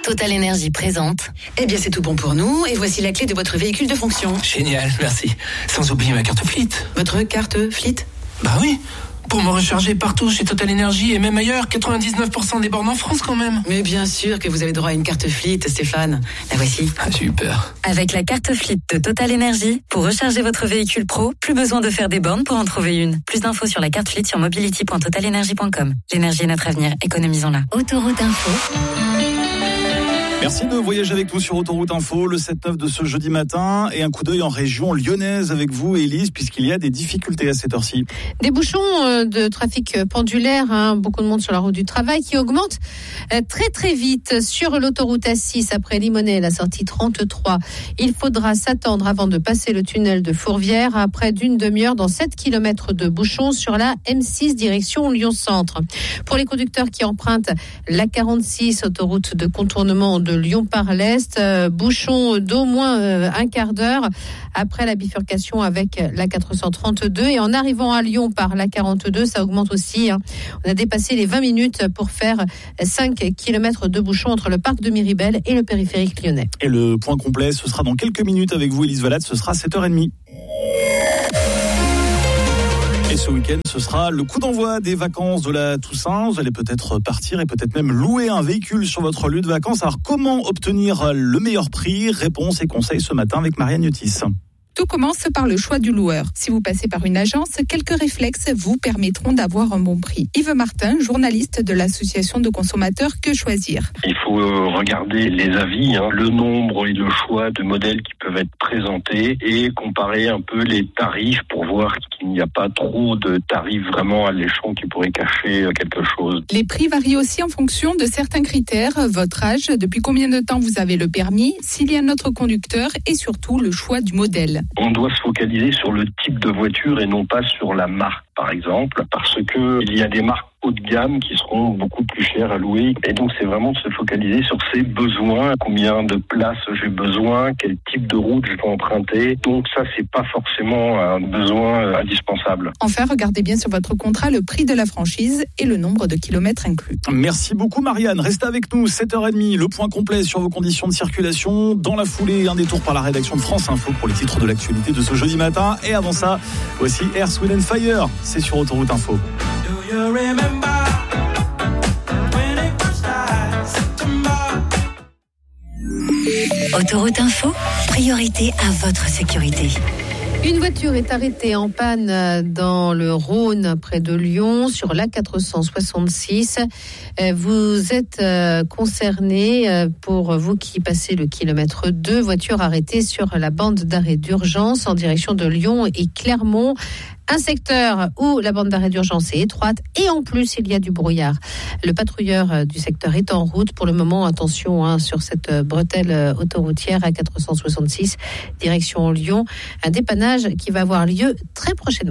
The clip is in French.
Total Énergie présente. Eh bien, c'est tout bon pour nous. Et voici la clé de votre véhicule de fonction. Génial, merci. Sans oublier ma carte Fleet. Votre carte Fleet ? Bah oui, pour me recharger partout chez Total Énergie et même ailleurs, 99% des bornes en France quand même. Mais bien sûr que vous avez droit à une carte Fleet, Stéphane. La voici. Ah, super. Avec la carte Fleet de Total Énergie, pour recharger votre véhicule pro, plus besoin de faire des bornes pour en trouver une. Plus d'infos sur la carte Fleet sur mobility.totalenergie.com. L'énergie est notre avenir, économisons-la. Autoroute Info. Merci de voyager avec nous sur Autoroute Info, le 7-9 de ce jeudi matin, et un coup d'œil en région lyonnaise avec vous, Élise, puisqu'il y a des difficultés à cette heure-ci. Des bouchons de trafic pendulaire, beaucoup de monde sur la route du travail qui augmente très très vite sur l'autoroute A6 après Limonest, la sortie 33. Il faudra s'attendre avant de passer le tunnel de Fourvière à près d'une demi-heure dans 7 km de bouchons sur la M6 direction Lyon-Centre. Pour les conducteurs qui empruntent la 46, autoroute de contournement de Lyon par l'Est, bouchon d'au moins un quart d'heure après la bifurcation avec la 432, et en arrivant à Lyon par la 42, ça augmente aussi. On a dépassé les 20 minutes pour faire 5 km de bouchon entre le parc de Miribel et le périphérique lyonnais. Et le point complet, ce sera dans quelques minutes avec vous, Élise Valade, ce sera 7h30. Et ce week-end, ce sera le coup d'envoi des vacances de la Toussaint. Vous allez peut-être partir et peut-être même louer un véhicule sur votre lieu de vacances. Alors, comment obtenir le meilleur prix ? Réponse et conseils ce matin avec Marianne Yotis. Tout commence par le choix du loueur. Si vous passez par une agence, quelques réflexes vous permettront d'avoir un bon prix. Yves Martin, journaliste de l'association de consommateurs Que Choisir. Il faut regarder les avis, le nombre et le choix de modèles qui peuvent être présentés et comparer un peu les tarifs pour voir qu'il n'y a pas trop de tarifs vraiment alléchants qui pourraient cacher quelque chose. Les prix varient aussi en fonction de certains critères, votre âge, depuis combien de temps vous avez le permis, s'il y a un autre conducteur et surtout le choix du modèle. On doit se focaliser sur le type de voiture et non pas sur la marque, par exemple, parce que il y a des marques haut de gamme qui seront beaucoup plus chères à louer. Et donc, c'est vraiment de se focaliser sur ses besoins, combien de places j'ai besoin, quel type de route je peux emprunter. Donc ça, c'est pas forcément un besoin indispensable. Enfin, regardez bien sur votre contrat le prix de la franchise et le nombre de kilomètres inclus. Merci beaucoup, Marianne. Restez avec nous, 7h30, le point complet sur vos conditions de circulation. Dans la foulée, un détour par la rédaction de France Info pour les titres de l'actualité de ce jeudi matin. Et avant ça, voici Earth, Wind & Fire. C'est sur Autoroute Info. Autoroute Info, priorité à votre sécurité. Une voiture est arrêtée en panne dans le Rhône, près de Lyon, sur l'A466. Vous êtes concerné, pour vous qui passez le kilomètre 2, voiture arrêtée sur la bande d'arrêt d'urgence en direction de Lyon et Clermont. Un secteur où la bande d'arrêt d'urgence est étroite et en plus il y a du brouillard. Le patrouilleur du secteur est en route. Pour le moment, attention sur cette bretelle autoroutière à 466 direction Lyon. Un dépannage qui va avoir lieu très prochainement.